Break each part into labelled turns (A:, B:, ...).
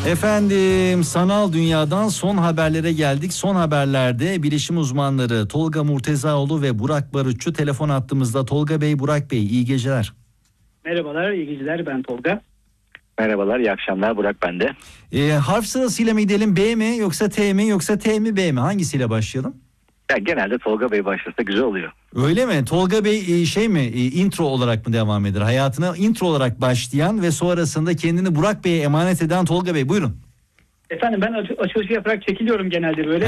A: Efendim, sanal dünyadan son haberlere geldik. Son haberlerde bilişim uzmanları Tolga Murtezaoğlu ve Burak Barutçu telefon attığımızda. Tolga Bey, Burak Bey, iyi geceler.
B: Merhabalar, iyi geceler, ben Tolga.
C: Merhabalar, iyi akşamlar, Burak ben de.
A: Harf sırasıyla mı gidelim, B mi yoksa T mi, yoksa T mi B mi, hangisiyle başlayalım?
C: Ya, genelde Tolga Bey başlasa güzel oluyor.
A: Öyle mi? Tolga Bey intro olarak mı devam eder? Hayatına intro olarak başlayan ve sonrasında kendini Burak Bey'e emanet eden Tolga Bey, buyurun.
B: Efendim, ben açılışı yaparak çekiliyorum genelde böyle.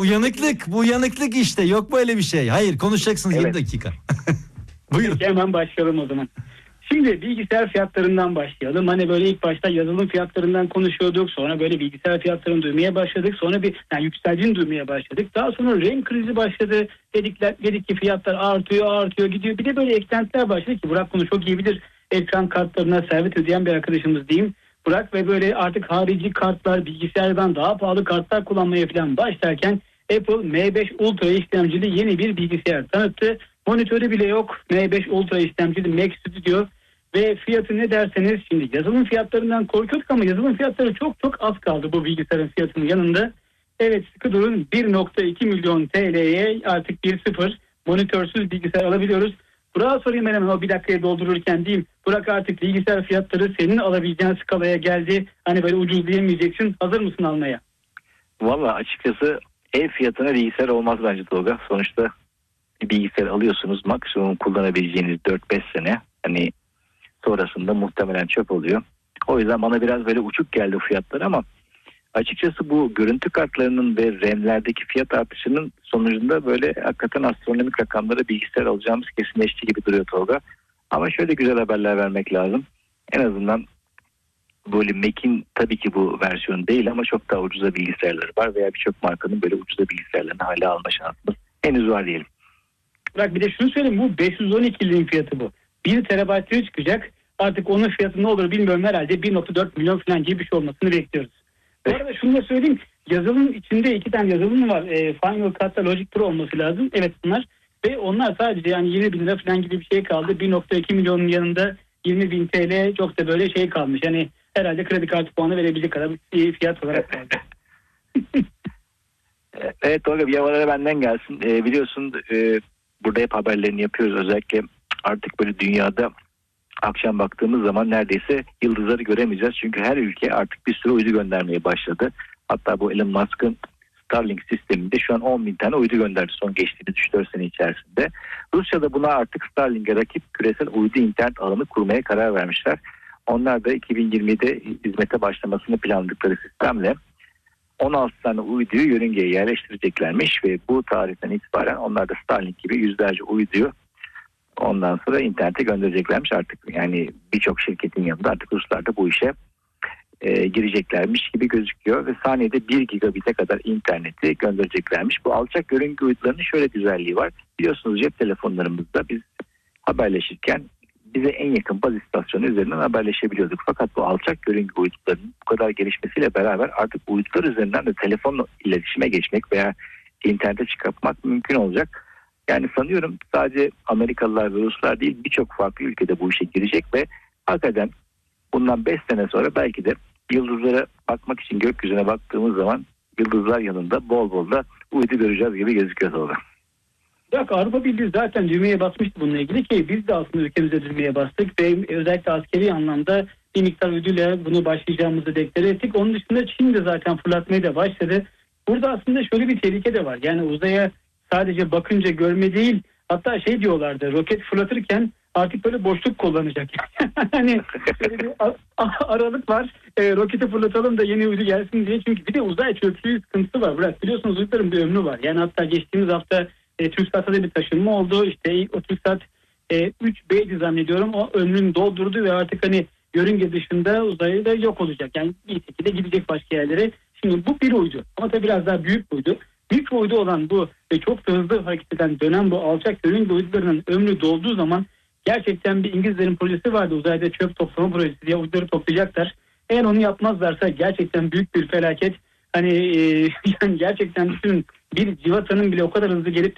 A: Bu uyanıklık işte, yok böyle bir şey. Hayır, konuşacaksınız, evet. 7 dakika. Buyurun.
B: Peki, hemen başlayalım o zaman. Şimdi bilgisayar fiyatlarından başlayalım. Hani böyle ilk başta yazılım fiyatlarından konuşuyorduk. Sonra böyle bilgisayar fiyatlarını duymaya başladık. Sonra yükseldiğini duymaya başladık. Daha sonra RAM krizi başladı. Dedik ki fiyatlar artıyor gidiyor. Bir de böyle eklentiler başladı ki Burak bunu çok iyi bilir. Ekran kartlarına servet ödeyen bir arkadaşımız diyeyim. Burak ve böyle artık harici kartlar, bilgisayardan daha pahalı kartlar kullanmaya falan başlarken Apple M5 Ultra işlemcili yeni bir bilgisayar tanıttı. Monitörü bile yok. M5 Ultra işlemcili Mac Studio. Ve fiyatı ne derseniz, şimdi yazılım fiyatlarından korkuyorduk ama yazılım fiyatları çok az kaldı bu bilgisayarın fiyatının yanında. Evet, sıkı durun, 1.2 milyon TL'ye artık bir sıfır monitörsüz bilgisayar alabiliyoruz. Burak'a sorayım hemen, o bir dakikaya doldururken diyeyim. Burak, artık bilgisayar fiyatları senin alabileceğin skalaya geldi. Hani böyle ucuz diyemeyeceksin. Hazır mısın almaya?
C: Valla açıkçası ev fiyatına bilgisayar olmaz bence Tolga. Sonuçta bir bilgisayar alıyorsunuz, maksimum kullanabileceğiniz 4-5 sene. Hani sonrasında muhtemelen çöp oluyor. O yüzden bana biraz böyle uçuk geldi fiyatlar ama açıkçası bu görüntü kartlarının ve RAM'lerdeki fiyat artışının sonucunda böyle hakikaten astronomik rakamlara bilgisayar alacağımız kesinleşti gibi duruyor Tolga. Ama şöyle güzel haberler vermek lazım. En azından böyle Mac'in tabii ki bu versiyonu değil ama çok daha ucuza bilgisayarları var veya birçok markanın böyle ucuza bilgisayarlarını hala alma şansımız henüz var diyelim.
B: Bırak, bir de şunu söyleyeyim, bu 512'liğin fiyatı bu. 1 terabaytlığı çıkacak. Artık onun fiyatı ne olur bilmiyorum, herhalde 1.4 milyon falan gibi bir şey olmasını bekliyoruz. Bu arada şunu da söyleyeyim. Yazılım içinde 2 tane yazılım var. Final Cut'ta Logic Pro olması lazım. Evet, bunlar. Ve onlar sadece yani 20 bin lira falan gibi bir şey kaldı. 1.2 milyonun yanında 20 bin TL çok da böyle şey kalmış. Yani herhalde kredi kartı puanı verebilecek kadar bir fiyat olarak kaldı.
C: Evet Tolga, bir havalara benden gelsin. Biliyorsun burada hep haberlerini yapıyoruz. Özellikle artık böyle dünyada akşam baktığımız zaman neredeyse yıldızları göremeyeceğiz. Çünkü her ülke artık bir sürü uydu göndermeye başladı. Hatta bu Elon Musk'ın Starlink sisteminde şu an 10 bin tane uydu gönderdi son geçtiğimiz 3-4 sene içerisinde. Rusya da buna artık Starlink'e rakip küresel uydu internet alanı kurmaya karar vermişler. Onlar da 2020'de hizmete başlamasını planladıkları sistemle 16 tane uyduyu yörüngeye yerleştireceklermiş ve bu tarihten itibaren onlar da Starlink gibi yüzlerce uyduyu ondan sonra internete göndereceklermiş artık. Yani birçok şirketin yanında artık Ruslar da bu işe gireceklermiş gibi gözüküyor ve saniyede 1 gigabit'e kadar interneti göndereceklermiş. Bu alçak yörünge uydularının şöyle güzelliği var. Biliyorsunuz cep telefonlarımızda biz haberleşirken bize en yakın baz istasyonu üzerinden haberleşebiliyorduk. Fakat bu alçak yörünge uydularının bu kadar gelişmesiyle beraber artık uydular üzerinden de telefonla iletişime geçmek veya internete çıkartmak mümkün olacak. Yani sanıyorum sadece Amerikalılar ve Ruslar değil, birçok farklı ülkede bu işe girecek ve hakikaten bundan 5 sene sonra belki de yıldızlara bakmak için gökyüzüne baktığımız zaman yıldızlar yanında bol bol da uydu göreceğiz gibi gözüküyor Tolga.
B: Bak, Avrupa Birliği zaten düğmeye basmıştı bununla ilgili ki biz de aslında ülkemizde düğmeye bastık ve özellikle askeri anlamda bir miktar ödülle bunu başlayacağımızı deklare ettik. Onun dışında Çin de zaten fırlatmaya da başladı. Burada aslında şöyle bir tehlike de var. Yani uzaya sadece bakınca görme değil, hatta şey diyorlardı, roket fırlatırken artık böyle boşluk kullanacak. Hani böyle bir aralık var. Roketi fırlatalım da yeni uydu gelsin diye. Çünkü bir de uzay çöplüğü sıkıntısı var. Bırak, biliyorsunuz uyduların bir ömrü var. Yani hatta geçtiğimiz hafta TürkSat'ta da bir taşınma oldu. İşte o TürkSat 3B'di zannediyorum. O ömrünü doldurdu ve artık hani yörünge dışında uzayda yok olacak. Yani bir şekilde gidecek başka yerlere. Şimdi bu bir uydu. Ama tabii biraz daha büyük uydu. Büyük uydu olan bu ve çok da hızlı hareket eden dönen bu alçak yörünge uydularının ömrü dolduğu zaman gerçekten bir İngilizlerin projesi vardı. Uzayda çöp toplama projesi diye uyduları toplayacaklar. Eğer onu yapmazlarsa gerçekten büyük bir felaket. Hani yani gerçekten düşünün, bir civatanın bile o kadar hızlı gelip